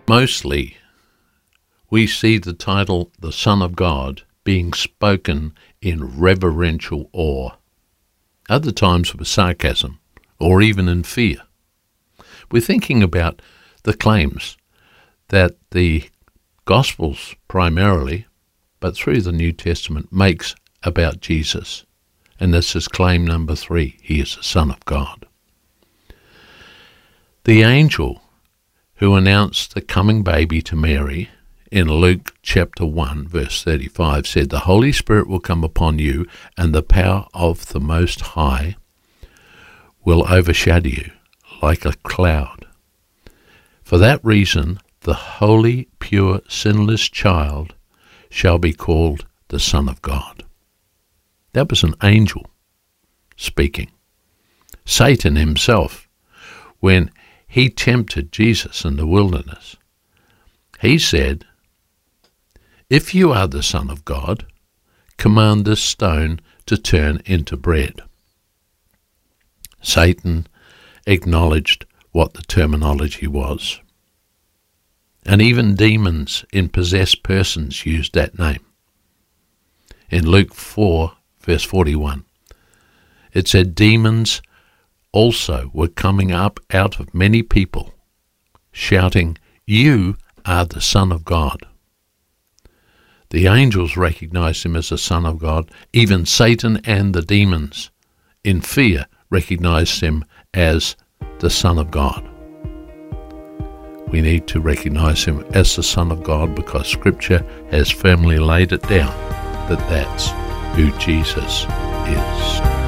Mostly, we see the title, the Son of God, being spoken in reverential awe, other times with sarcasm, or even in fear. We're thinking about the claims that the Gospels primarily, but through the New Testament, makes about Jesus. And this is claim number 3. He is the Son of God. The angel who announced the coming baby to Mary in Luke chapter 1, verse 35, said, "The Holy Spirit will come upon you, and the power of the Most High will overshadow you like a cloud. For that reason, the holy, pure, sinless child shall be called the Son of God." That was an angel speaking. Satan himself, when he tempted Jesus in the wilderness, he said, "If you are the Son of God, command this stone to turn into bread." Satan acknowledged what the terminology was. And even demons in possessed persons used that name. In Luke 4, verse 41, it said, "Demons also were coming up out of many people, shouting, 'You are the Son of God.'" The angels recognized him as the Son of God. Even Satan and the demons, in fear, recognized him as the Son of God. We need to recognize him as the Son of God because Scripture has firmly laid it down that that's who Jesus is.